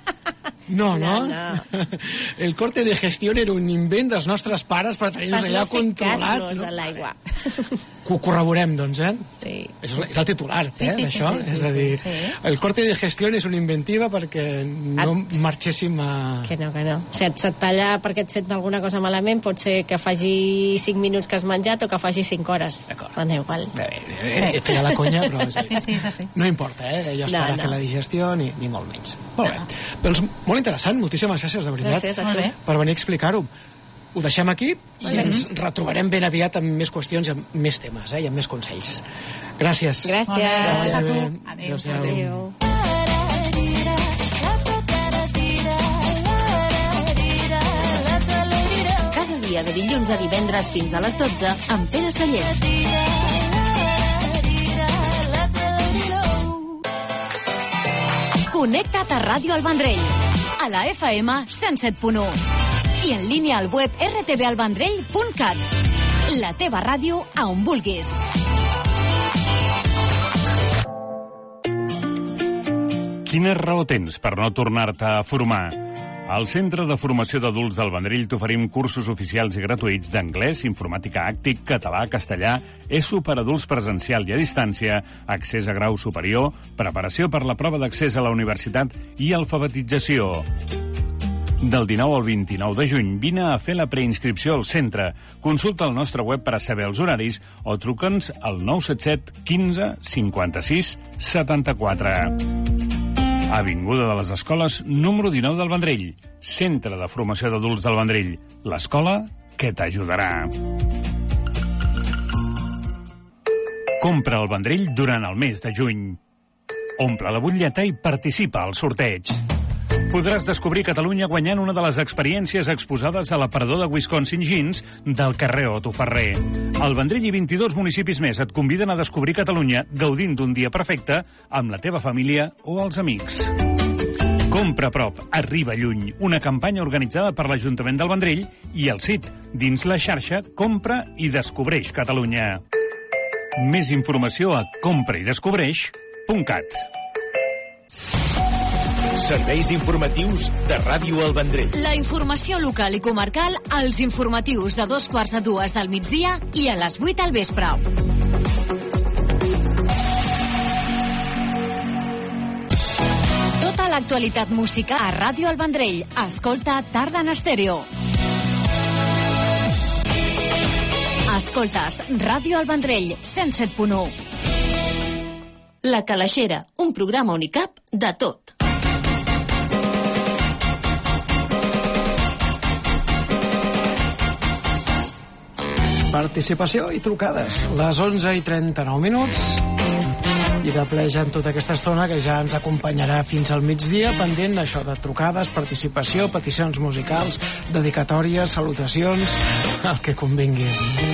No, no? No, no. El corte de gestión era un invent dels nostres pares per tenir-nos Per allà no controlats. ficar-nos a l'aigua. Que ho corroborem, doncs, eh? Sí. És, és el titular, Sí, eh, sí, d'això. sí, sí, és sí, a dir, sí, sí. el corte de gestión és una inventiva perquè no marxéssim a... Que no, que no. Si et se't talla perquè et sent alguna cosa malament, pot ser que faci cinc minuts que has menjat o que faci cinc hores. D'acord. Dona igual. Bé, bé, eh, he feia la conya, però... És a dir, Sí, sí, és així. no importa, eh? Jo esperar No, a no. fer la digestió, ni, ni molt menys. Molt bé. Doncs molt interessant, moltíssimes gràcies, de veritat, Gràcies a Molt tu. bé. per venir a explicar-ho. Ho deixem aquí i Molt bé. ens retrobarem ben aviat amb més qüestions i amb més temes, eh? I amb més consells. Gràcies. Gràcies. Molt bé, gràcies a tu. Adéu. Adéu. Adéu. Adéu. Cada dia de dilluns a divendres fins a les dotze amb Pere Sallent. Connecta't a Ràdio El Vendrell, a la F M cent set punt u i en línia al web r t v el vendrell punt cat. La teva ràdio a on vulguis. Quina raó tens per no tornar-te a formar? Al Centre de Formació d'Adults del Vendrell t'oferim cursos oficials i gratuïts d'anglès, informàtica àctic, català, castellà, ESO per adults presencial i a distància, accés a grau superior, preparació per la prova d'accés a la universitat i alfabetització. Del dinou al vint-i-nou de juny vine a fer la preinscripció al centre. Consulta el nostre web per a saber els horaris o truca'ns al nou set set quinze cinquanta-sis setanta-quatre. Avinguda de les Escoles, número dinou del Vendrell. Centre de Formació d'Adults del Vendrell. L'escola que t'ajudarà. Compra el Vendrell durant el mes de juny. Omple la butlleta i participa al sorteig. Podràs descobrir Catalunya guanyant una de les experiències exposades a l'aparador de Wisconsin Jeans del carrer Otto Ferrer. El Vendrell i vint-i-dos municipis més et conviden a descobrir Catalunya gaudint d'un dia perfecte amb la teva família o els amics. Compra a prop, arriba lluny, una campanya organitzada per l'Ajuntament del Vendrell i el C I T, dins la xarxa Compra i Descobreix Catalunya. Més informació a compraidescobreix punt cat. Serveis informatius de Ràdio El Vendrell. La informació local i comarcal als informatius de dos quarts a dues del migdia i a les vuit al vespre. Tota l'actualitat musical a Ràdio El Vendrell. Escolta Tarda en Estèreo. Escoltes Ràdio El Vendrell, cent set punt u. La Calaixera, un programa on hi cap de tot. Participació i trucades. Les onze i trenta-nou minuts. I de ple ja en tota aquesta estona que ja ens acompanyarà fins al migdia, pendent això de trucades, participació, peticions musicals, dedicatòries, salutacions, el que convingui.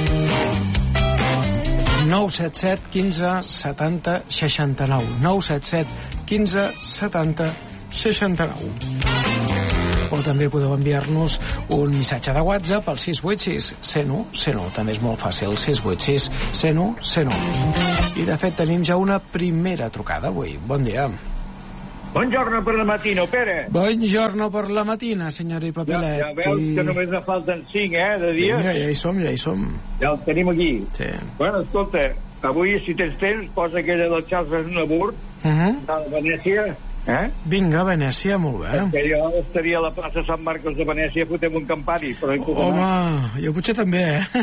nou set set quinze setanta seixanta-nou nou set set quinze setanta seixanta-nou. O també podeu enviar-nos un missatge de WhatsApp al sis vuit sis cent u cent u. També és molt fàcil, sis vuit sis cent u cent u. I de fet tenim ja una primera trucada avui. Bon dia. Buongiorno per la mattina, Pere. Buongiorno per la mattina, signori Papiletti. Ja, ja veus que només ne falten cinc, eh, de dies. Vinga, ja hi som, ja hi som. Ja el tenim aquí. Sí. Bueno, escolta, avui, si tens temps, posa aquella del Charles Aznavour, Uh -huh. de Venècia, eh? Vinga, Venècia, molt bé. Perquè jo estaria a la plaça Sant Marcos de Venècia fotem un campari, però hi puc Home, anar. jo potser també, eh?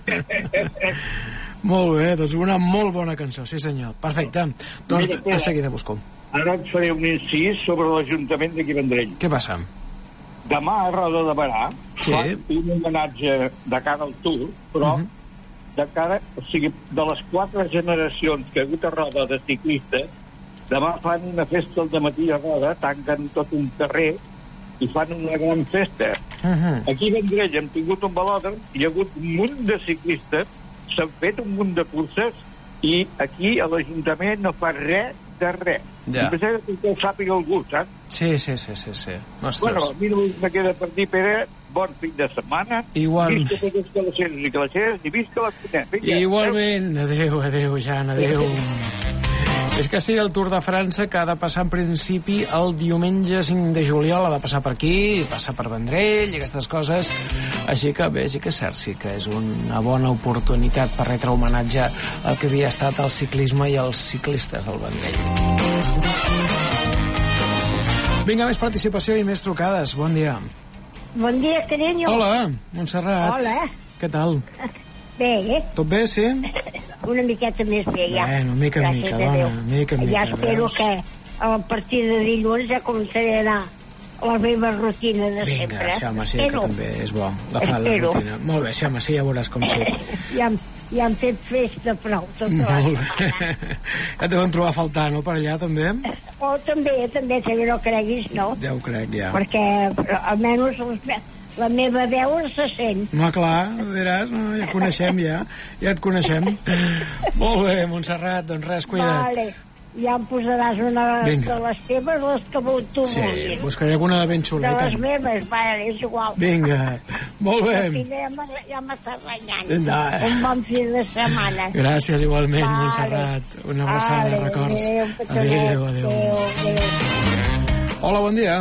Molt bé, doncs una molt bona cançó, sí senyor. Perfecte. Doncs Mira, de seguida busco. Ara et faré un incís sobre l'Ajuntament d'aquí Vendrell. Què passa? Demà a Roda de Barà Sí. fa un homenatge de cara al Tour, però Mhm. de cara, o sigui, de les quatre generacions que ha hagut a Roda de ciclistes, demà fan una festa al dematí a Roda, tanquen tot un carrer i fan una gran festa. Uh -huh. Aquí a Vendrell hem tingut un velòdrom, hi ha hagut un munt de ciclistes, s'han fet un munt de curses i aquí a l'Ajuntament no fa res de res. Ja. I pensava que ho sàpiga algú, saps? Sí, sí, sí, sí, sí. Ostres. Bueno, a mi només me queda per dir, Pere, bon fin de setmana. Igual. Visca tots els calaixeros i calaixeres i visca la cuina. Igualment. Adéu, adéu, Jan, adéu. És que sí, el Tour de França que ha de passar en principi el diumenge cinc de juliol, ha de passar per aquí, passar per Vendrell i aquestes coses. Així que bé, sí que és cert, sí que és una bona oportunitat per retre homenatge al que havia estat el ciclisme i els ciclistes del Vendrell. Vinga, més participació i més trucades. Bon dia. Bon dia, carinyo. Hola, Montserrat. Hola. Què tal? Bé, eh? Tot bé, sí? Una miqueta més bé, ja. Bueno, mica en Gràcies mica, a dona, Déu. mica en mica, Ja espero veus? que a partir de dilluns ja començaré a anar a la meva rutina de Vinga, sempre. sí, home, sí, que Espero. també és bo. La fa la Espero. rutina. Molt bé, sí, home, sí, ja veuràs com sí. Ja, hem- ja hem fet festa prou tota la Molt setmana. bé. Ja et deuen trobar a faltar, no, per allà, també? Oh, també, també, també no creguis, no? Ja ho crec, ja. Perquè però, almenys els me- la meva veu se sent. No, clar, veràs, no, ja et coneixem, ja. Ja et coneixem. Molt bé, Montserrat, doncs res, cuida't. Vale. Ja em posaràs una Vinga. de les teves, les que tu Sí, vulguis. buscaré alguna de ben De xuleta. les meves, va, és igual. Vinga, molt bé. Aquí ja m'ha- ja m'estàs renyant. No. Un bon fi de setmana. Gràcies igualment, Vale. Montserrat. Una abraçada, Vale, records. adéu, petonet. Adéu, adéu. Adéu, adéu. Hola, bon dia.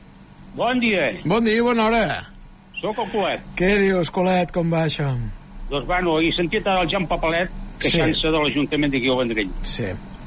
Bon dia, Bon dia i bona hora. sóc el Coet. Què dius, Colet, com va això? Doncs, bueno, he sentit ara el Jan Papalet queixant-se de l'Ajuntament d'aquí al Vendrell Sí.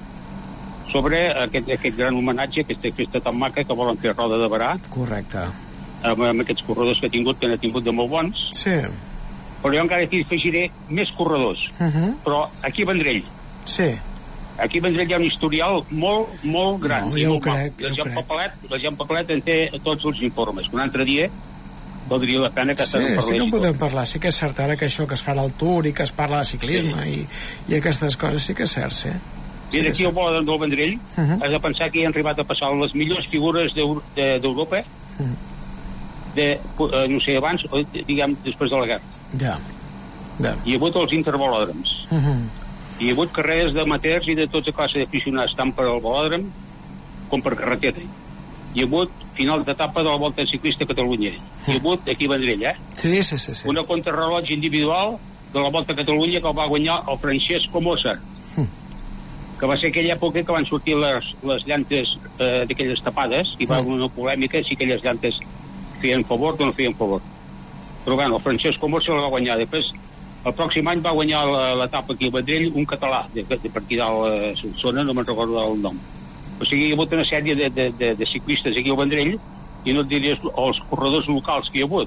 sobre aquest, aquest gran homenatge, aquesta festa tan maca que volen fer a Roda de Barà, Correcte. amb, amb aquests corredors que ha tingut, que n'ha tingut de molt bons, Sí. però jo encara aquí afegiré més corredors. Uh -huh. Però aquí a Vendrell, Sí. aquí a Vendrell hi ha un historial molt, molt gran. No, i ja ho molt maco. crec, ja La ho Jan crec. Papalet, la Jan Papalet en té tots els informes. Un altre dia valdria la pena que Sí, se'n parlés. sí que en podem parlar. Sí que és cert ara que això que es farà al Tour i que es parla de ciclisme i, i aquestes coses, sí que és cert, sí. Mira, aquí al Bola del Vendrell, Uh -huh. has de pensar que hi han arribat a passar les millors figures d'Eu- de- d'Europa, Uh -huh. de, eh, no sé, abans, o, diguem, després de la guerra. Ja. Ja. Hi ha hagut els intervelòdroms. Uh -huh. Hi ha hagut carreres d'amateurs i de tota classe d'aficionats, tant per al velòdrom com per carretera. Hi ha hagut final d'etapa de la Volta Ciclista a Catalunya. Hi ha hagut aquí a Vendrell, eh? Sí, sí, sí. sí. Una contrarreloj individual de la Volta a Catalunya que el va guanyar el Francesco Moser, Mm. que va ser aquella època que van sortir les, les llantes eh, d'aquelles tapades i va haver una polèmica si aquelles llantes feien favor o no feien favor. Però bueno, el Francesco Moser la va guanyar. Després, el pròxim any va guanyar la- l'etapa aquí a Vendrell un català, de, de per aquí dalt a Solsona, no me'n recordo el nom. O sigui, hi ha hagut una sèrie de, de, de, de ciclistes aquí al Vendrell i no et diries els corredors locals que hi ha hagut.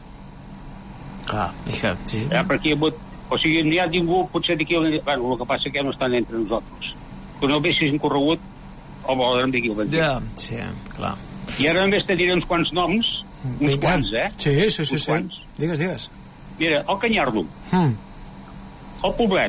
Clar, mira, sí. Eh, per aquí hi ha hagut... O sigui, n'hi ha ningú, potser d'aquí... Bueno, el que passa que ja no estan entre nosaltres. Que no haguessin corregut el velòdrom d'aquí al Vendrell. Ja, sí, clar. I ara només te diré uns quants noms, uns Vinga. quants, eh? Sí, sí, sí, Uns sí. quants. Digues, digues. Mira, el Canyardo, Mm. el Poblet,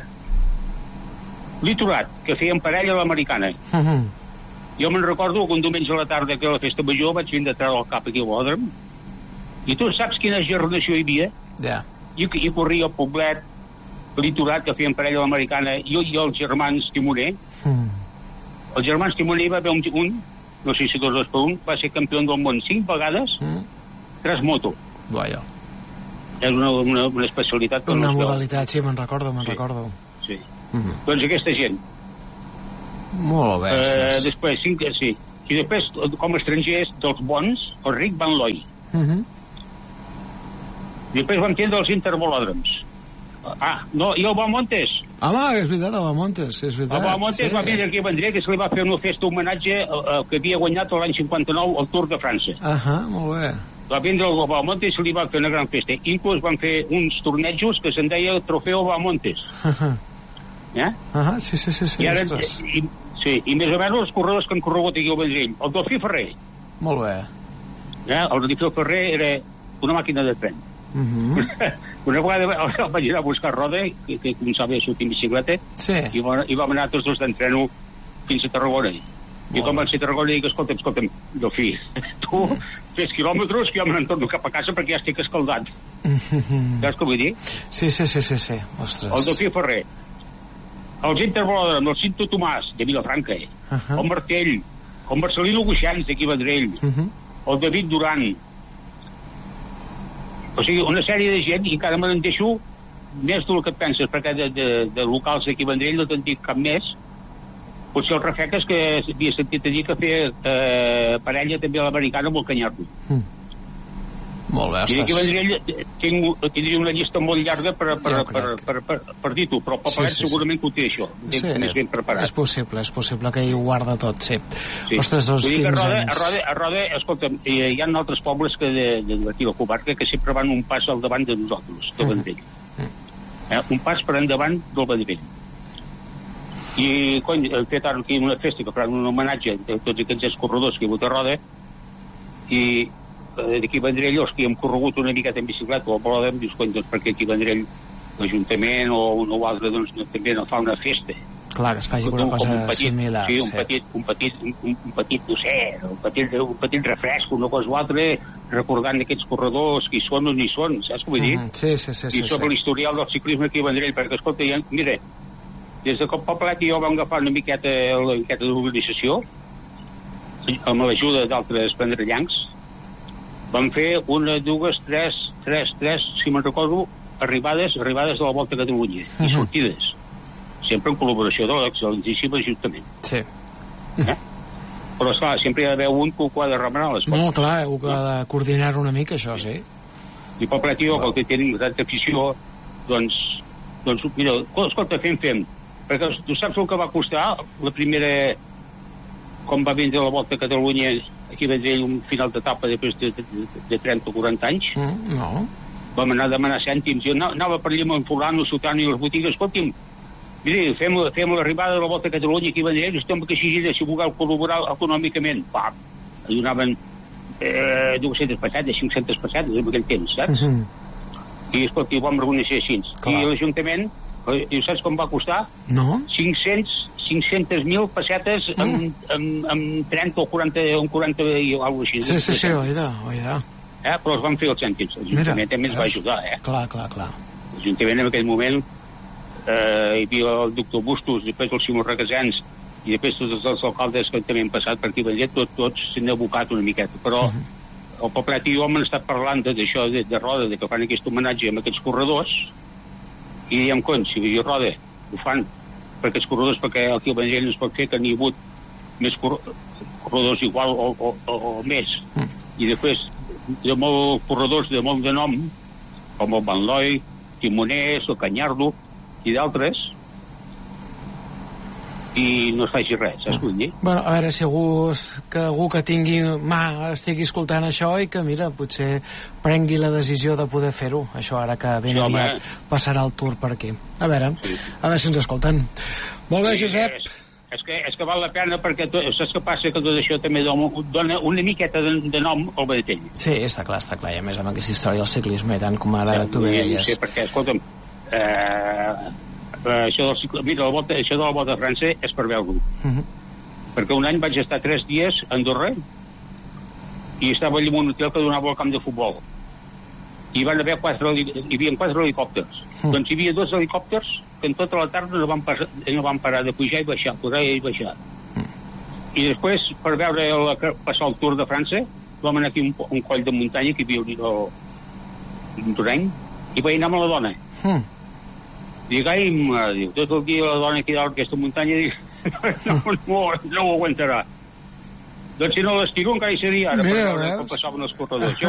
l'Itorat, que feien parella a l'americana. Uh -huh. Jo me'n recordo que un diumenge a la tarda que a la festa major vaig vindre a treure el cap aquí al velòdrom i tu saps quina gernació hi havia? Ja. I, i corria el Poblet, l'Itorat, que feien parella a l'americana, i jo i els germans Timoner. Mm. Els germans Timoner va haver un, un, no sé si dos dos per un, va ser campió del món cinc vegades Mm. Transmoto. Vaja. És una, una, una especialitat que una no es veu. modalitat, sí, me'n recordo, me'n Sí. recordo. Sí. Mm-hmm. Doncs aquesta gent. Molt bé. Eh, després, cinc, sí. I després, com a estrangers, dels bons, el Rick Van Looy. Mm-hmm. Després vam tindre els interbolòdroms. Ah, no, i el Bamontes. Home, és veritat, el Bamontes, és veritat. El Bamontes sí. va vindre aquí a Vendrell, que se li va fer una festa homenatge al que havia guanyat l'any cinquanta-nou el Tour de França. Ahà, molt bé. Va vindre el Bamontes i se li va fer una gran festa. Inclús van fer uns tornejos que se'n deia Trofeu Bamontes. Ahà. Eh? Ahà, sí, sí, sí. sí. I ara, i, sí, i més o menys els corredors que han corregut aquí a Vendrell. El Delfí Ferrer. Molt bé. Eh? El Delfí Ferrer era una màquina de tren. Mm-hmm. Una vegada el vaig anar a buscar roda, que, que començava a sortir en bicicleta, sí. i, vam, i vam anar tots dos d'entreno fins a Tarragona. I quan vaig a Tarragona dic, escolta'm, escolta'm, Delfí, tu fes quilòmetres que jo me n'entorno cap a casa perquè ja estic escaldat. Mm-hmm. Saps què vull dir? Sí, sí, sí, sí, sí. Ostres. El Delfí Ferrer, els interbolòdroms, el Cinto Tomàs, de Vilafranca, uh-huh. el Martell, el Marcelino Guixans, d'aquí a Vendrell, uh-huh. el David Duran. O sigui, una sèrie de gent, i encara me n'en deixo més del que et penses, perquè de, de, de locals d'aquí a Vendrell no te'n dic cap més. Potser el Rafeques, que havia sentit a dir que feia eh, parella també a l'americana amb el Canyardo. Mm. Molt bé, I d'aquí a Vendrell tinc, tindria una llista molt llarga per, per, per, per, per, per, per dir-t'ho, però el Poblet sí, sí, segurament sí. que ho té això, sí, més ben preparat. És possible, és possible que hi ho guarda tot, sí. sí. Ostres, els quinze anys... A Roda, a Roda, a Roda, escolta'm, hi ha altres pobles que de, de, de la comarca que sempre van un pas al davant de nosaltres, de Vendrell. Mm. Eh, un pas per endavant del Vendrell. I, cony, he fet ara aquí una festa que faran un homenatge a tots aquests corredors que hi ha hagut a Roda, i d'aquí a Vendrell, els que hem corregut una miqueta en bicicleta o a Bolodem, dius, cony, doncs perquè aquí a Vendrell l'Ajuntament o un o altre doncs, també no fa una festa. Clar, que es faci una cosa un petit, similar. Sí, un sí. petit, un petit, un, un petit, no sé, un petit, un petit refresc, una cosa o altra, recordant aquests corredors, qui són o ni són, saps què vull dir? Mm, sí, sí, sí. I sí, sobre sí. l'historial del ciclisme aquí a Vendrell, perquè, escolta, ja, mira, des de Cop Poblet i jo vam agafar una miqueta, una miqueta d'organització, amb l'ajuda d'altres vendrellancs, vam fer una, dues, tres, tres, tres, si me'n recordo, arribades, arribades de la Volta a Catalunya, uh-huh. i sortides. Sempre en col·laboració de l'excel·lentíssim Ajuntament. Sí. Eh? Però, esclar, sempre hi ha d'haver un que ho ha de remenar les coses. No, clar, heu de coordinar-ho una mica, això, sí. I Poblet i jo, que tenim tanta afició, doncs, doncs, mira, escolta, fem, fem. Perquè tu saps el que va costar la primera... com va vindre la Volta a Catalunya, aquí va dir un final d'etapa després de, de, de trenta o quaranta anys. Mm, no. Vam anar a demanar cèntims. Jo anava per allà amb en fulano, sotano i les botigues. Escolti'm, miri, fem, fem l'arribada de la Volta a Catalunya aquí va dir, estem que així, si vulgueu col·laborar econòmicament. Pam, donaven eh, dues-centes pessetes, cinc-centes pessetes en aquell temps, saps? Mm-hmm. I, escolta, ho vam reconèixer així. Clar. I l'Ajuntament, i saps com va costar? No. cinc-cents cinc-centes mil pessetes mm. amb, amb, amb trenta o quaranta, amb quaranta i alguna cosa així. Sí, sí, sí, oïda, oïda. Eh? Però els van fer els cèntims. L'Ajuntament també ens va ajudar, eh? Clar, clar, clar. L'Ajuntament en aquell moment eh, hi havia el doctor Bustos, després el Simó Requesens, i després tots els alcaldes que també han passat per aquí a Vendrell, tots, tots s'han abocat una miqueta. Però uh -huh. el Poblet i jo hem estat parlant d'això de, de Roda, de que fan aquest homenatge amb aquests corredors, i diem, cony, si hi ha Roda, ho fan per aquests corredors, perquè aquí a Vendrell no es pot fer que n'hi ha hagut més corredors igual o, o, o, o més. Mm. I després, de molts corredors de molt de nom, com el Van Looy, Timoners, el Canyardo i d'altres, i no es faci res, saps què vull dir? Bueno, a veure si algú que, algú que tingui mà estigui escoltant això i que, mira, potser prengui la decisió de poder fer-ho, això ara que ben sí, aviat passarà el tour per aquí. A veure, sí. a veure si ens escolten. Molt bé, Josep. És, és, que, és que val la pena perquè tot, saps què passa? Que tot això també dona una miqueta de, de nom al Vendrell. Sí, està clar, està clar, i a més amb aquesta història del ciclisme i tant com ara ja, tu bé deies. Sí, perquè, escolta'm, eh... això, del cicle, mira, la volta, això de la Volta de França és per veure-ho. Uh -huh. Perquè un any vaig estar tres dies a Andorra i estava allà en un hotel que donava al camp de futbol. I van haver quatre, hi havia quatre helicòpters. Uh -huh. Doncs hi havia dos helicòpters que en tota la tarda no van, pas, no van parar de pujar i baixar, pujar i baixar. Uh -huh. I després, per veure el, passar el Tour de França, vam anar aquí un, un coll de muntanya que hi havia un terreny, i vaig anar amb la dona. Mm. Dic, ai, mare, diu, tot el dia la dona aquí dalt d'aquesta muntanya, dic, no, no, no ho aguantarà. Doncs si no l'estiro encara hi seria ara, Mira, per veure veus? com passaven els corredors. Jo